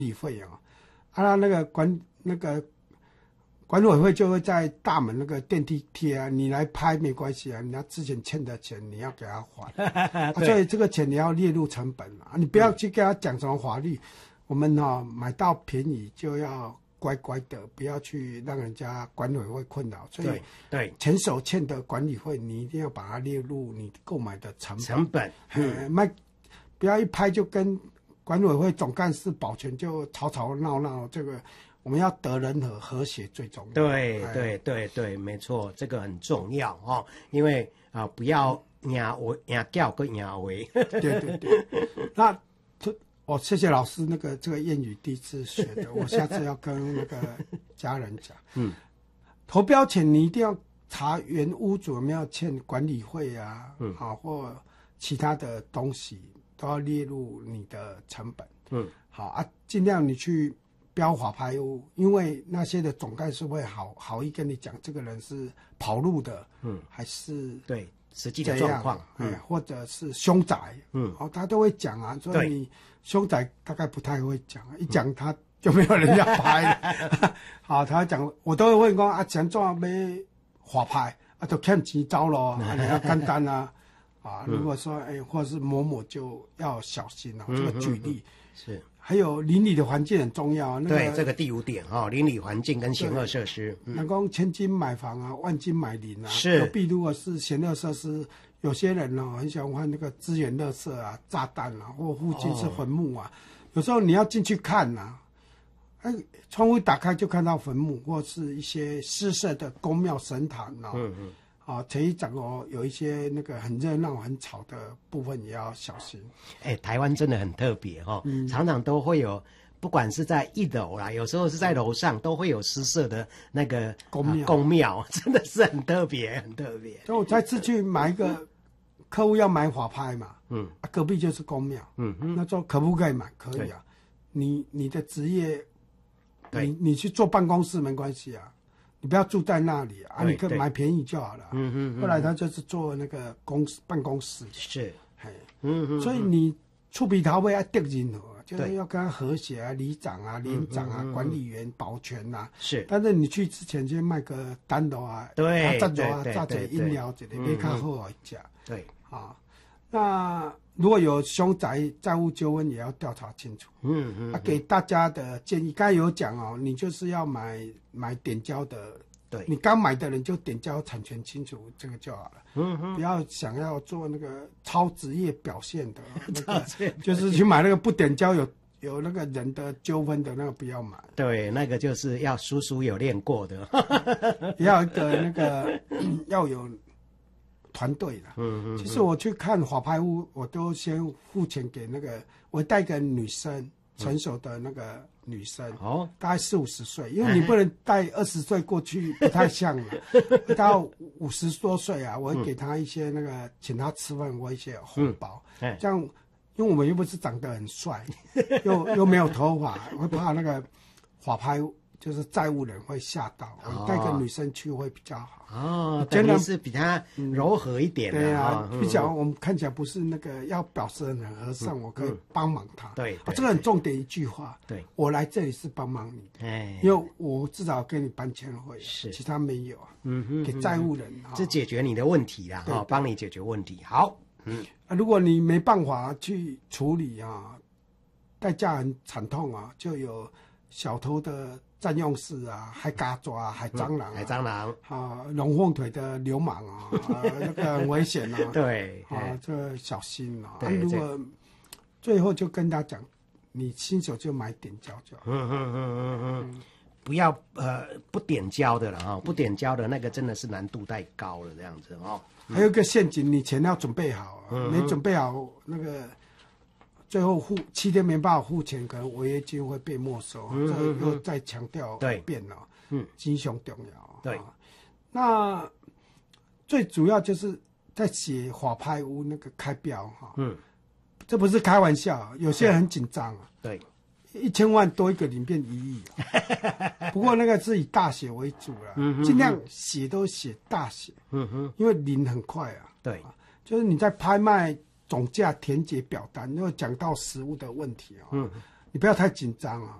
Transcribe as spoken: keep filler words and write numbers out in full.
理费啊，啊，那个管那个管委会就会在大门那个电梯贴啊，你来拍没关系啊，你要之前欠的钱你要给他还，啊、所以这个钱你要列入成本啊，你不要去跟他讲什么法律，我们哈、哦、买到便宜就要乖乖的，不要去让人家管委会困扰，所以对前手欠的管理费你一定要把它列入你购买的成本， 成本， 嗯，卖不要一拍就跟管委会总干事保全就吵吵闹闹，这个。我们要得人和和谐最重要。 对对对对，没错，这个很重要哦。因为啊、呃，不要赢为赢叫跟赢为。 对对对。那我、哦、谢谢老师，那个这个谚语第一次学的，我下次要跟那个家人讲。嗯。投标前你一定要查原屋主有没有欠管理费啊，嗯，啊或其他的东西都要列入你的成本。嗯。好啊，尽量你去。标法拍屋，因为那些的总干事会好好意跟你讲，这个人是跑路的，嗯，还是对实际的状况， 嗯，或者是凶宅，嗯，哦，他都会讲啊，所以你凶宅大概不太会讲，一讲他就没有人要拍了。好，他讲我都会问讲啊，怎怎要法拍啊，就欠钱走咯，啊，你要简单啊，啊，如果说哎、欸，或者是某某就要小心了、啊，这个举例是。 还有邻里的环境很重要、啊。那个、 对，这个第五点哈、哦，邻里环境跟闲恶设施。 那讲、嗯、千金买房啊，万金买邻啊。 是。 隔壁如果是闲恶设施，有些人呢、哦、很喜欢换那个资源垃圾啊、炸弹啊，或附近是坟墓啊。哦、有时候你要进去看呐、啊，哎，窗户打开就看到坟墓，或是一些失色的宫庙神坛啊。嗯嗯。啊，前一讲哦，有一些那个很热闹、很吵的部分也要小心。 哎、欸，台湾真的很特别哈、哦嗯，常常都会有，不管是在一楼啦，有时候是在楼上，都会有失色的那个宫庙、啊， 宫庙真的是很特别，很特别。 所以我再次去买一个客户要买法拍嘛，嗯，啊、隔壁就是宫庙，嗯嗯，那说可不可以买？可以啊，你你的职业，你你去坐办公室没关系啊。你不要住在那里啊，你可以买便宜就好了。嗯嗯。后来他就是做那个公司办公室。 是。 嘿。嗯嗯。所以你触鼻头尾要得任何，就是要跟他和谐啊，里长啊、连长啊、嗯、管理员、保全啊。 是。 但是你去之前先卖个单的啊， 对， 炸肉啊、炸点饮料之类，别较好一家。 对。 啊，那如果有凶宅、债务纠纷，也要调查清楚。嗯嗯。啊，给大家的建议，刚才有讲哦，你就是要买。买点交的， 对， 你刚买的人就点交产权清楚，这个就好了。嗯哼，不要想要做那个超职业表现的，那个就是去买那个不点交有有那个人的纠纷的那个不要买。 对，那个就是要叔叔有练过的， 要一个那个、嗯、要有团队的。嗯嗯。其实我去看法拍屋，我都先付钱给那个，我带个女生，成熟的那个。女生哦，大概四五十岁，因为你不能带二十岁过去，不太像了。到五十多岁啊，我会给她一些那个，请她吃饭或一些红包，嗯、这样，因为我们又不是长得很帅，又又没有头发，会怕那个法拍就是债务人会吓到。我带个女生去会比较好。 哦，真的是比她柔和一点的、 嗯。对啊，比较我们看起来不是那个要表示很和善，嗯、我可以帮忙她。 对， 啊，这个很重点一句话。 对， 我来这里是帮忙你的，哎，因为我至少给你搬迁费，是，其他没有啊。嗯哼，给债务人啊， 这解决你的问题啦，哈，帮你解决问题。好， 嗯，啊，如果你没办法去处理啊，代价很惨痛啊，就有小偷的。占用室啊，海嘎抓、海蟑螂、啊嗯、海蟑螂啊，龙凤腿的流氓啊，啊那个很危险啊。 对， 啊，这个小心啊。啊如果最后就跟他讲，你新手就买点胶就好。 嗯嗯嗯嗯嗯，不要呃不点胶的了哈、哦，不点胶的那个真的是难度太高了，这样子哦。 嗯、还有一个陷阱，你钱要准备好、啊，嗯、没准备好那个。最后付七天没办法付钱，可能违约金会被没收。嗯、这个又再强调一遍了，嗯，金熊重要。 对， 啊、那最主要就是在写法拍屋那个开标哈，嗯，这不是开玩笑，有些人很紧张啊。 对， 一千万多一个零变一亿、啊，不过那个是以大写为主了，嗯、尽量写都写大写，嗯哼，因为零很快啊。 对， 啊、就是你在拍卖。总价填解表单，又讲到实物的问题啊、哦，嗯， 你不要太紧张啊，